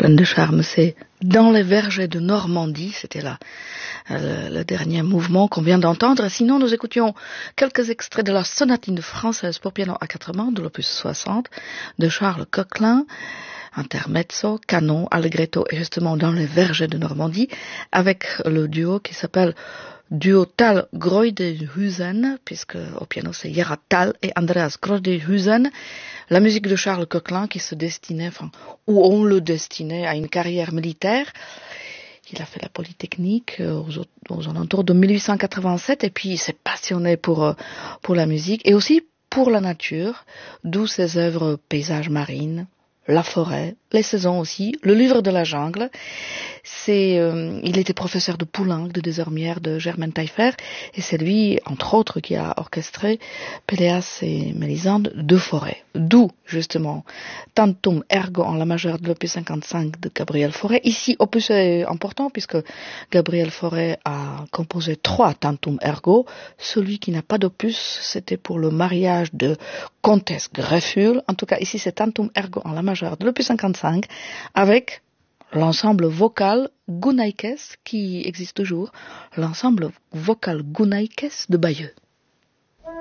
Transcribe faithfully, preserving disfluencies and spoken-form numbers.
plein de charme. C'est Dans les vergers de Normandie, c'était là euh, le, le dernier mouvement qu'on vient d'entendre. Sinon, nous écoutions quelques extraits de la sonatine française pour piano à quatre mains de l'opus soixante de Charles Coquelin, intermezzo, canon, allegretto et justement Dans les vergers de Normandie, avec le duo qui s'appelle duo Tal-Groydehusen, puisque au piano c'est Gerhard Tal et Andreas Groydehusen. La musique de Charles Coquelin qui se destinait, enfin, où on le destinait à une carrière militaire. Il a fait la Polytechnique aux, aux alentours de mille huit cent quatre-vingt-sept et puis il s'est passionné pour, pour la musique et aussi pour la nature, d'où ses œuvres paysages marines, la forêt, les saisons aussi, le livre de la jungle. C'est, euh, il était professeur de Poulenc, de Désormières, de Germaine Taillefer, et c'est lui, entre autres, qui a orchestré Péléas et Mélisande de Fauré. D'où, justement, Tantum Ergo en la majeure de l'opus cinquante-cinq de Gabriel Fauré. Ici, opus est important, puisque Gabriel Fauré a composé trois Tantum Ergo. Celui qui n'a pas d'opus, c'était pour le mariage de Comtesse Greffule. En tout cas, ici, c'est Tantum Ergo en la majeure de l'opus cinquante-cinq, avec l'ensemble vocal Gunaikes qui existe toujours, l'ensemble vocal Gunaikes de Bayeux.